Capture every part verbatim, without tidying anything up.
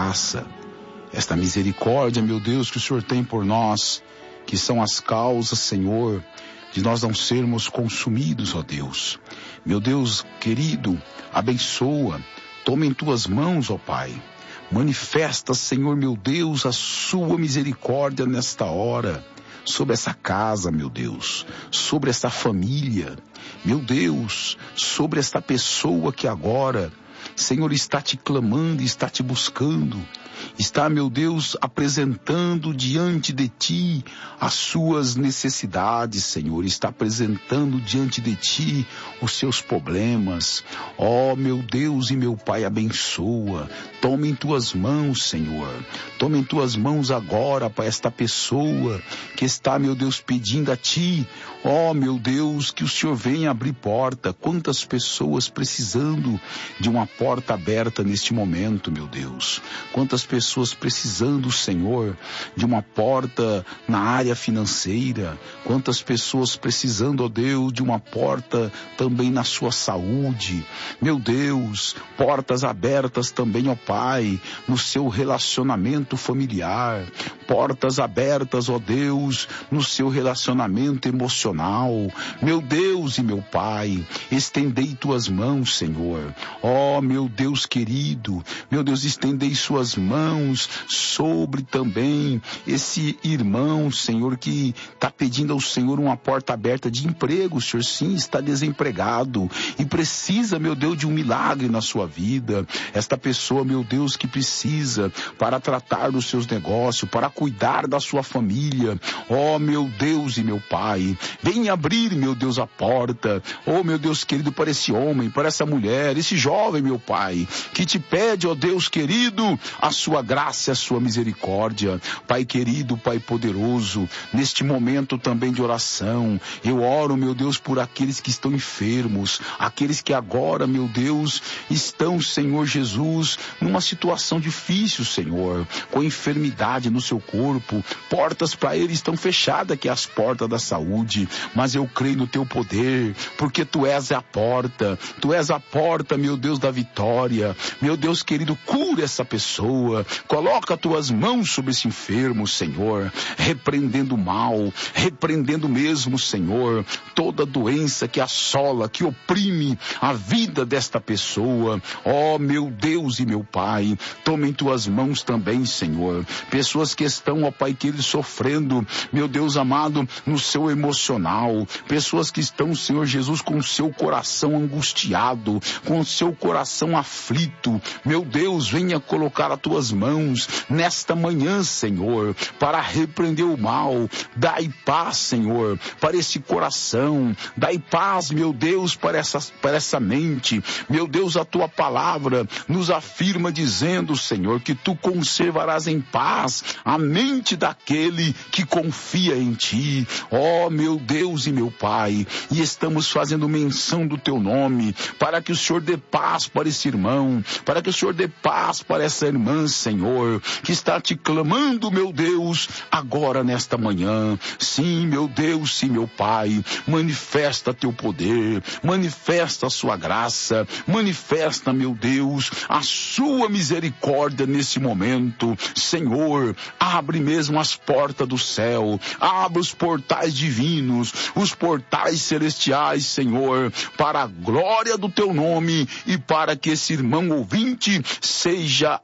graça, esta misericórdia, meu Deus, que o Senhor tem por nós, que são as causas, Senhor, de nós não sermos consumidos, ó Deus. Meu Deus querido, abençoa, toma em tuas mãos, ó Pai. Manifesta, Senhor, meu Deus, a sua misericórdia nesta hora, sobre essa casa, meu Deus, sobre esta família, meu Deus, sobre esta pessoa que agora, Senhor, está te clamando, está te buscando, está, meu Deus, apresentando diante de ti as suas necessidades, Senhor, está apresentando diante de ti os seus problemas. Ó, meu Deus e meu Pai, abençoa, toma em tuas mãos, Senhor, toma em tuas mãos agora para esta pessoa que está, meu Deus, pedindo a ti, ó, meu Deus, que o Senhor venha abrir porta. Quantas pessoas precisando de uma porta aberta neste momento, meu Deus, quantas pessoas precisando, Senhor, de uma porta na área financeira, quantas pessoas precisando, ó Deus, de uma porta também na sua saúde, meu Deus, portas abertas também, ó Pai, no seu relacionamento familiar, portas abertas, ó Deus, no seu relacionamento emocional, meu Deus e meu Pai, estendei tuas mãos, Senhor, ó meu Deus querido, meu Deus, estendei suas mãos sobre também esse irmão, Senhor, que está pedindo ao Senhor uma porta aberta de emprego. O Senhor sim está desempregado e precisa, meu Deus, de um milagre na sua vida. Esta pessoa, meu Deus, que precisa para tratar dos seus negócios, para cuidar da sua família. Ó, meu Deus e meu Pai, venha abrir, meu Deus, a porta. Ó, meu Deus querido, para esse homem, para essa mulher, esse jovem, meu Pai, que te pede, ó Deus querido, a sua graça, a sua misericórdia. Pai querido, Pai poderoso, neste momento também de oração, eu oro, meu Deus, por aqueles que estão enfermos, aqueles que agora, meu Deus, estão, Senhor Jesus, numa situação difícil, Senhor, com enfermidade no seu corpo. Portas para eles estão fechadas, que é as portas da saúde, mas eu creio no teu poder, porque tu és a porta, tu és a porta, meu Deus, da vitória. Meu Deus querido, cura essa pessoa, coloca tuas mãos sobre esse enfermo, Senhor, repreendendo o mal, repreendendo mesmo, Senhor, toda doença que assola, que oprime a vida desta pessoa. Ó, meu Deus e meu Pai, toma em tuas mãos também, Senhor, pessoas que estão, ó Pai querido, sofrendo, meu Deus amado, no seu emocional, pessoas que estão, Senhor Jesus, com o seu coração angustiado, com o seu coração aflito. Meu Deus, venha colocar as tuas mãos nesta manhã, Senhor, para repreender o mal. Dai paz, Senhor, para esse coração. Dai paz, meu Deus, para essa, para essa mente. Meu Deus, a tua palavra nos afirma dizendo, Senhor, que tu conservarás em paz a mente daquele que confia em ti. Ó, meu Deus e meu Pai, e estamos fazendo menção do teu nome, para que o Senhor dê paz para esse irmão, para que o Senhor dê paz para essa irmã, Senhor, que está te clamando, meu Deus, agora nesta manhã. Sim, meu Deus, sim, meu Pai, manifesta teu poder, manifesta a sua graça, manifesta, meu Deus, a sua misericórdia nesse momento. Senhor, abre mesmo as portas do céu, abre os portais divinos, os portais celestiais, Senhor, para a glória do teu nome e para que esse irmão ouvinte seja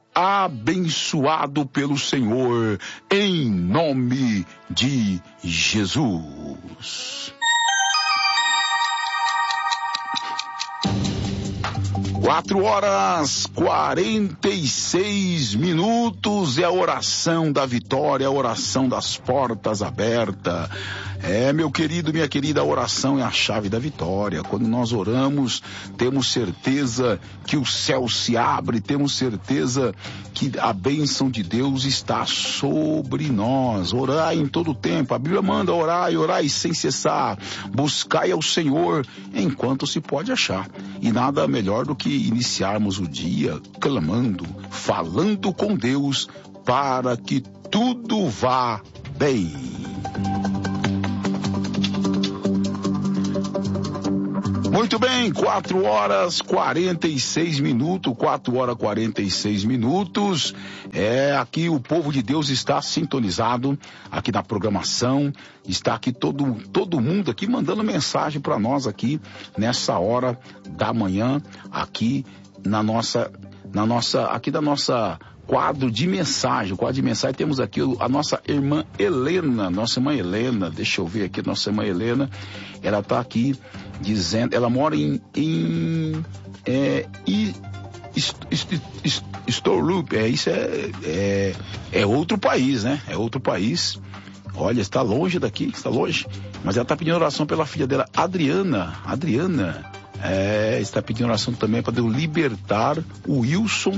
abençoado pelo Senhor, em nome de Jesus. Quatro horas, quarenta e seis minutos, é a oração da vitória, a oração das portas abertas. É, meu querido, minha querida, a oração é a chave da vitória. Quando nós oramos, temos certeza que o céu se abre, temos certeza que a bênção de Deus está sobre nós. Orai em todo o tempo. A Bíblia manda orar e orai sem cessar. Buscai ao Senhor enquanto se pode achar. E nada melhor do que iniciarmos o dia clamando, falando com Deus para que tudo vá bem. Muito bem, quatro horas quarenta e seis minutos, quatro horas quarenta e seis minutos. É, aqui o povo de Deus está sintonizado aqui na programação. Está aqui todo, todo mundo aqui mandando mensagem para nós aqui nessa hora da manhã, aqui na nossa, na nossa, aqui da nossa quadro de mensagem. O quadro de mensagem temos aqui a nossa irmã Helena, nossa irmã Helena, deixa eu ver aqui, nossa irmã Helena, ela está aqui dizendo, ela mora em, em é, e, Storup, é, isso é, é, é outro país, né? É outro país. Olha, está longe daqui, está longe. Mas ela está pedindo oração pela filha dela, Adriana. Adriana, é, está pedindo oração também para Deus libertar o Wilson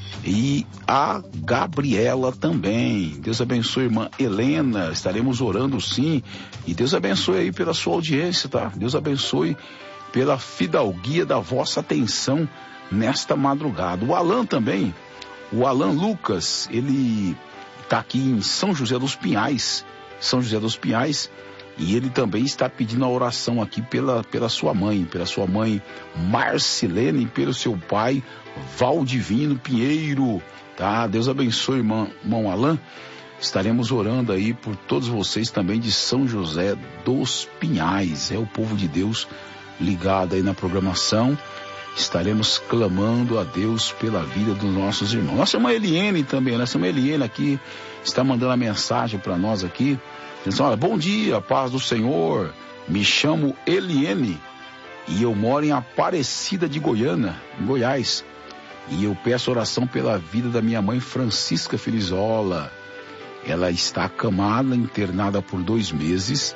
e a Gabriela também. Deus abençoe, irmã Helena. Estaremos orando sim. E Deus abençoe aí pela sua audiência, tá? Deus abençoe pela fidalguia da vossa atenção nesta madrugada. O Alan também, o Alan Lucas, ele está aqui em São José dos Pinhais, São José dos Pinhais, e ele também está pedindo a oração aqui pela, pela sua mãe, pela sua mãe Marcilene e pelo seu pai Valdivino Pinheiro, tá? Deus abençoe, irmão, irmão Alan. Estaremos orando aí por todos vocês também de São José dos Pinhais. É o povo de Deus ligado aí na programação. Estaremos clamando a Deus pela vida dos nossos irmãos. Nossa irmã Eliene também, nossa irmã Eliene aqui está mandando a mensagem para nós aqui. Dizendo, olha, bom dia, paz do Senhor. Me chamo Eliene e eu moro em Aparecida de Goiânia, em Goiás. E eu peço oração pela vida da minha mãe Francisca Felizola. Ela está acamada, internada por dois meses.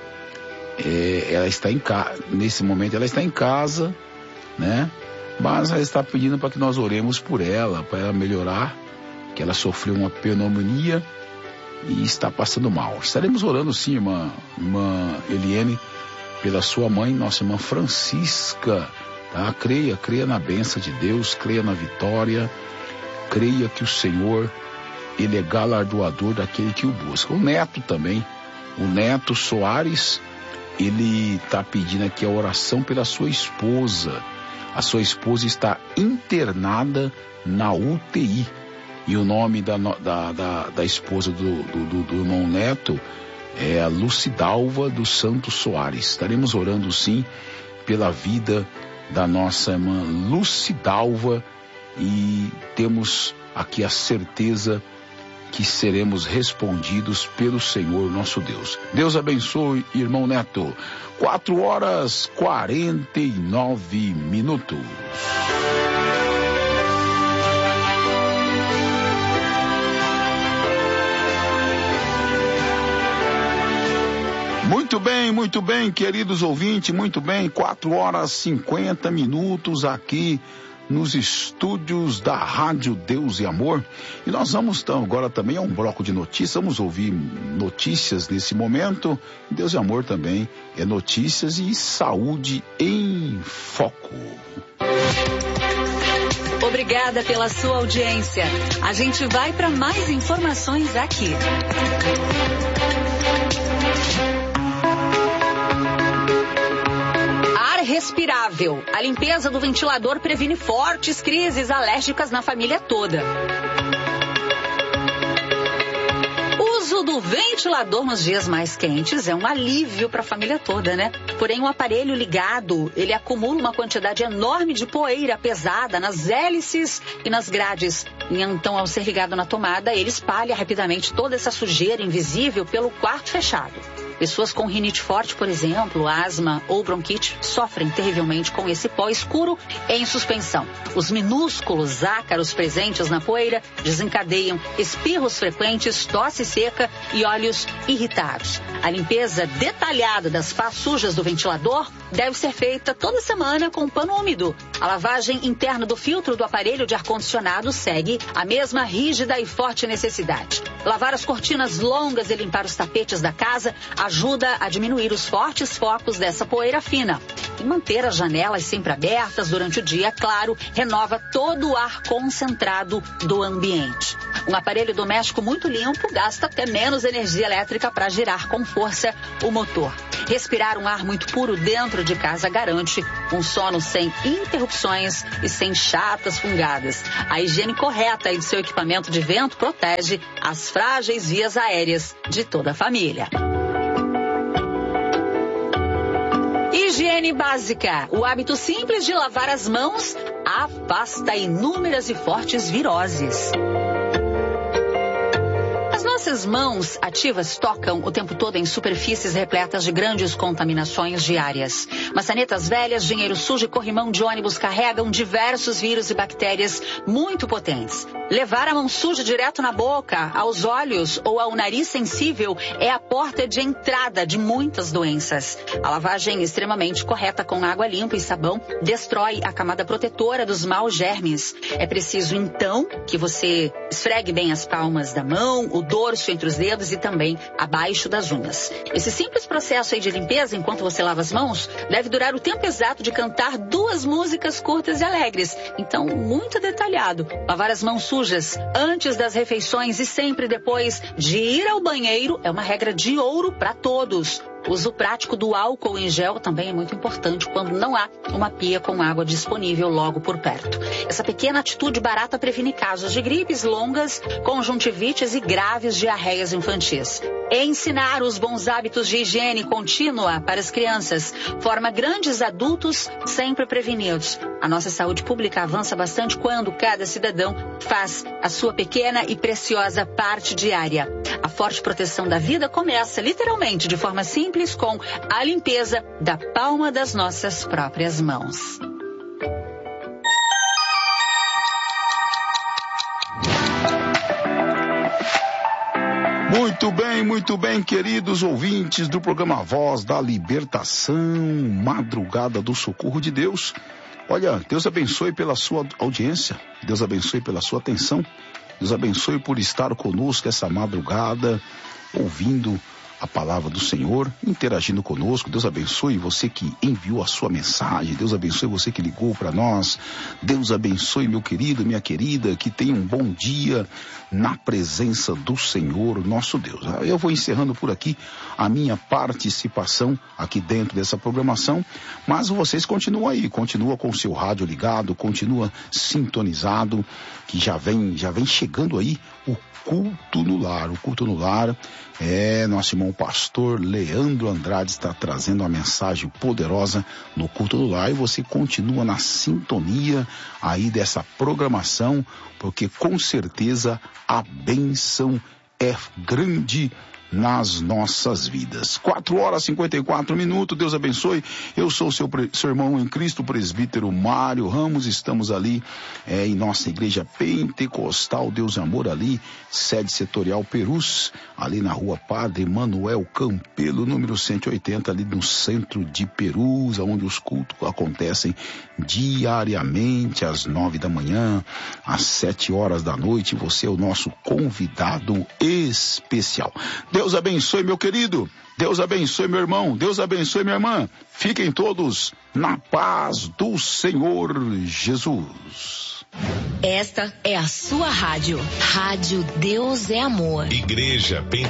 É, ela está em casa, nesse momento ela está em casa, né? Mas ela está pedindo para que nós oremos por ela, para ela melhorar, que ela sofreu uma pneumonia e está passando mal. Estaremos orando sim, irmã, irmã Eliene, pela sua mãe, nossa irmã Francisca, tá? Creia, creia na bênção de Deus, creia na vitória, creia que o Senhor, Ele é galardoador daquele que o busca. O Neto também, o Neto Soares, ele está pedindo aqui a oração pela sua esposa. A sua esposa está internada na U T I. E o nome da, da, da, da esposa do, do, do irmão Neto é a Lucidalva dos Santos Soares. Estaremos orando sim pela vida da nossa irmã Lucidalva e temos aqui a certeza que seremos respondidos pelo Senhor nosso Deus. Deus abençoe, irmão Neto. Quatro horas quarenta e nove minutos. Muito bem, muito bem, queridos ouvintes, muito bem. Quatro horas cinquenta minutos aqui nos estúdios da Rádio Deus e Amor. E nós vamos então, agora também a um bloco de notícias, vamos ouvir notícias nesse momento. Deus e Amor também é notícias e saúde em foco. Obrigada pela sua audiência. A gente vai para mais informações aqui. Respirável. A limpeza do ventilador previne fortes crises alérgicas na família toda. O uso do ventilador nos dias mais quentes é um alívio para a família toda, né? Porém, o aparelho ligado, ele acumula uma quantidade enorme de poeira pesada nas hélices e nas grades. E então, ao ser ligado na tomada, ele espalha rapidamente toda essa sujeira invisível pelo quarto fechado. Pessoas com rinite forte, por exemplo, asma ou bronquite, sofrem terrivelmente com esse pó escuro em suspensão. Os minúsculos ácaros presentes na poeira desencadeiam espirros frequentes, tosse seca e olhos irritados. A limpeza detalhada das pás sujas do ventilador deve ser feita toda semana com pano úmido. A lavagem interna do filtro do aparelho de ar-condicionado segue a mesma rígida e forte necessidade. Lavar as cortinas longas e limpar os tapetes da casa ajuda a diminuir os fortes focos dessa poeira fina. E manter as janelas sempre abertas durante o dia, claro, renova todo o ar concentrado do ambiente. Um aparelho doméstico muito limpo gasta até menos energia elétrica para girar com força o motor. Respirar um ar muito puro dentro dentro de casa garante um sono sem interrupções e sem chatas fungadas. A higiene correta aí do seu equipamento de vento protege as frágeis vias aéreas de toda a família. Higiene básica. O hábito simples de lavar as mãos afasta inúmeras e fortes viroses. As nossas mãos ativas tocam o tempo todo em superfícies repletas de grandes contaminações diárias. Maçanetas velhas, dinheiro sujo e corrimão de ônibus carregam diversos vírus e bactérias muito potentes. Levar a mão suja direto na boca, aos olhos ou ao nariz sensível é a porta de entrada de muitas doenças. A lavagem extremamente correta com água limpa e sabão destrói a camada protetora dos maus germes. É preciso, então, que você esfregue bem as palmas da mão, o dorso entre os dedos e também abaixo das unhas. Esse simples processo aí de limpeza, enquanto você lava as mãos, deve durar o tempo exato de cantar duas músicas curtas e alegres. Então, muito detalhado. Lavar as mãos sujas antes das refeições e sempre depois de ir ao banheiro é uma regra de ouro para todos. O uso prático do álcool em gel também é muito importante quando não há uma pia com água disponível logo por perto. Essa pequena atitude barata previne casos de gripes longas, conjuntivites e graves diarreias infantis. Ensinar os bons hábitos de higiene contínua para as crianças forma grandes adultos sempre prevenidos. A nossa saúde pública avança bastante quando cada cidadão faz a sua pequena e preciosa parte diária. A forte proteção da vida começa literalmente de forma simples com a limpeza da palma das nossas próprias mãos. Muito bem, muito bem, queridos ouvintes do programa Voz da Libertação, Madrugada do Socorro de Deus. Olha, Deus abençoe pela sua audiência, Deus abençoe pela sua atenção, Deus abençoe por estar conosco essa madrugada, ouvindo a palavra do Senhor, interagindo conosco. Deus abençoe você que enviou a sua mensagem, Deus abençoe você que ligou para nós, Deus abençoe meu querido, minha querida, que tenha um bom dia na presença do Senhor, nosso Deus. Eu vou encerrando por aqui a minha participação aqui dentro dessa programação, mas vocês continuam aí, continua com o seu rádio ligado, continua sintonizado, que já vem, já vem chegando aí o culto no lar. O culto no lar é nosso irmão pastor Leandro Andrade está trazendo uma mensagem poderosa no culto no lar, e você continua na sintonia aí dessa programação, porque com certeza a bênção é grande nas nossas vidas. quatro horas e cinquenta e quatro minutos, Deus abençoe. Eu sou o seu, seu irmão em Cristo, presbítero Mário Ramos. Estamos ali é, em nossa igreja pentecostal Deus e Amor, ali, sede setorial Perus, ali na rua Padre Manuel Campelo, número cento e oitenta, ali no centro de Perus, onde os cultos acontecem diariamente às nove da manhã, às sete horas da noite. Você é o nosso convidado especial. Deus abençoe, meu querido. Deus abençoe, meu irmão. Deus abençoe, minha irmã. Fiquem todos na paz do Senhor Jesus. Esta é a sua rádio. Rádio Deus é Amor. Igreja Pentecostal.